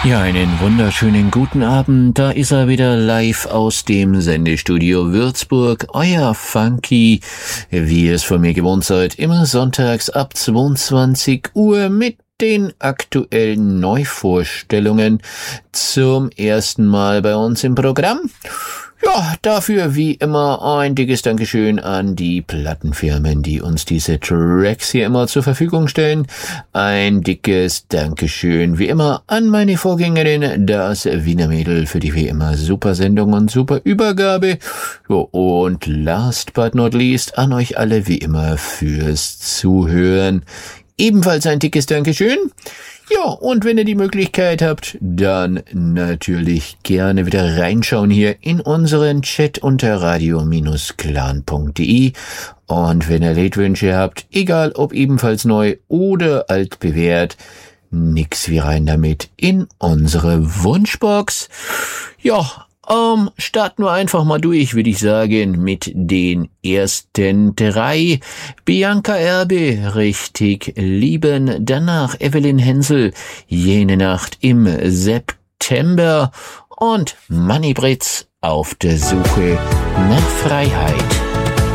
Ja, einen wunderschönen guten Abend. Da ist er wieder live aus dem Sendestudio Würzburg. Euer Funky, wie ihr es von mir gewohnt seid, immer sonntags ab 22 Uhr mit den aktuellen Neuvorstellungen zum ersten Mal bei uns im Programm. Ja, dafür wie immer ein dickes Dankeschön an die Plattenfirmen, die uns diese Tracks hier immer zur Verfügung stellen. Ein dickes Dankeschön wie immer an meine Vorgängerin, das Wiener Mädel, für die wie immer super Sendung und super Übergabe. Jo, und last but not least an euch alle wie immer fürs Zuhören. Ebenfalls ein dickes Dankeschön. Ja, und wenn ihr die Möglichkeit habt, dann natürlich gerne wieder reinschauen hier in unseren Chat unter radio-clan.de. Und wenn ihr Liedwünsche habt, egal ob ebenfalls neu oder altbewährt, nix wie rein damit in unsere Wunschbox. Ja, starten wir einfach mal durch, würde ich sagen, mit den ersten 3. Bianca Erbe, richtig lieben. Danach Evelyn Hensel, jene Nacht im September. Und Manny Britz, auf der Suche nach Freiheit.